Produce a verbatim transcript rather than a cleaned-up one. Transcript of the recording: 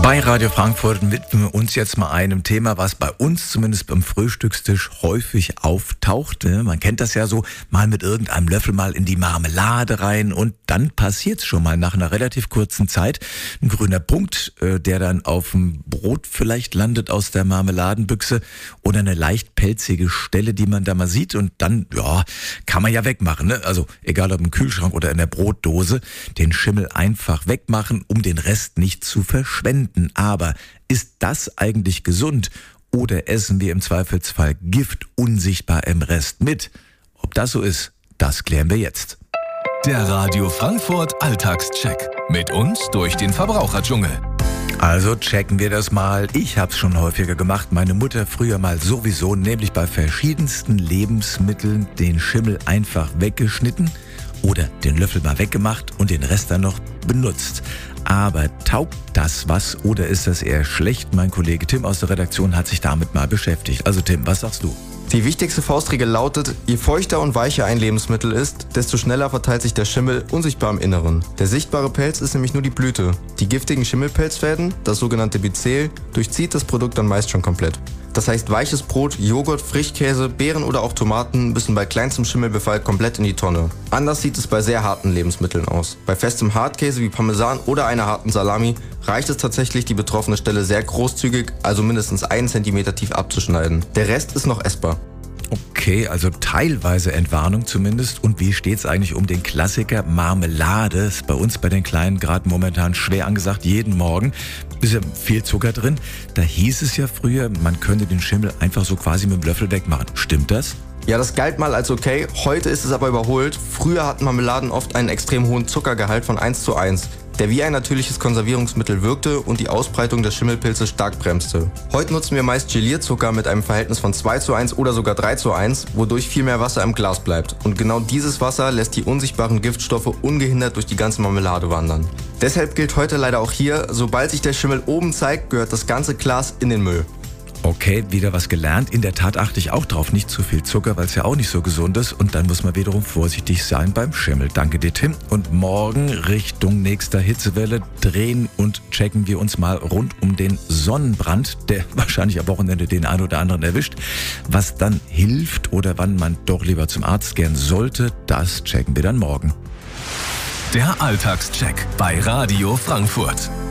Bei Radio Frankfurt widmen wir uns jetzt mal einem Thema, was bei uns zumindest beim Frühstückstisch häufig auftaucht. Man kennt das ja so, mal mit irgendeinem Löffel mal in die Marmelade rein und dann passiert's schon mal nach einer relativ kurzen Zeit. Ein grüner Punkt, der dann auf dem Brot vielleicht landet aus der Marmeladenbüchse oder eine leicht pelzige Stelle, die man da mal sieht und dann, ja, kann man ja wegmachen, ne? Also egal ob im Kühlschrank oder in der Brotdose, den Schimmel einfach wegmachen, um den Rest nicht zu verschwenden. Aber ist das eigentlich gesund oder essen wir im Zweifelsfall Gift unsichtbar im Rest mit? Ob das so ist, das klären wir jetzt. Der Radio Frankfurt Alltagscheck. Mit uns durch den Verbraucherdschungel. Also checken wir das mal. Ich habe es schon häufiger gemacht. Meine Mutter früher mal sowieso, nämlich bei verschiedensten Lebensmitteln den Schimmel einfach weggeschnitten oder den Löffel mal weggemacht und den Rest dann noch benutzt. Aber taugt das was oder ist das eher schlecht? Mein Kollege Tim aus der Redaktion hat sich damit mal beschäftigt. Also Tim, was sagst du? Die wichtigste Faustregel lautet, je feuchter und weicher ein Lebensmittel ist, desto schneller verteilt sich der Schimmel unsichtbar im Inneren. Der sichtbare Pelz ist nämlich nur die Blüte. Die giftigen Schimmelpelzfäden, das sogenannte Bizeel, durchzieht das Produkt dann meist schon komplett. Das heißt, weiches Brot, Joghurt, Frischkäse, Beeren oder auch Tomaten müssen bei kleinstem Schimmelbefall komplett in die Tonne. Anders sieht es bei sehr harten Lebensmitteln aus. Bei festem Hartkäse wie Parmesan oder einer harten Salami reicht es tatsächlich, die betroffene Stelle sehr großzügig, also mindestens einen Zentimeter tief abzuschneiden. Der Rest ist noch essbar. Okay, also teilweise Entwarnung zumindest. Und wie steht's eigentlich um den Klassiker Marmelade? Ist bei uns bei den Kleinen gerade momentan schwer angesagt, jeden Morgen. Ist ja viel Zucker drin. Da hieß es ja früher, man könnte den Schimmel einfach so quasi mit dem Löffel wegmachen. Stimmt das? Ja, das galt mal als okay, heute ist es aber überholt. Früher hatten Marmeladen oft einen extrem hohen Zuckergehalt von eins zu eins, der wie ein natürliches Konservierungsmittel wirkte und die Ausbreitung des Schimmelpilzes stark bremste. Heute nutzen wir meist Gelierzucker mit einem Verhältnis von zwei zu eins oder sogar drei zu eins, wodurch viel mehr Wasser im Glas bleibt. Und genau dieses Wasser lässt die unsichtbaren Giftstoffe ungehindert durch die ganze Marmelade wandern. Deshalb gilt heute leider auch hier, sobald sich der Schimmel oben zeigt, gehört das ganze Glas in den Müll. Okay, wieder was gelernt. In der Tat achte ich auch drauf, nicht zu viel Zucker, weil es ja auch nicht so gesund ist. Und dann muss man wiederum vorsichtig sein beim Schimmel. Danke dir, Tim. Und morgen Richtung nächster Hitzewelle drehen und checken wir uns mal rund um den Sonnenbrand, der wahrscheinlich am Wochenende den einen oder anderen erwischt. Was dann hilft oder wann man doch lieber zum Arzt gehen sollte, das checken wir dann morgen. Der Alltagscheck bei Radio Frankfurt.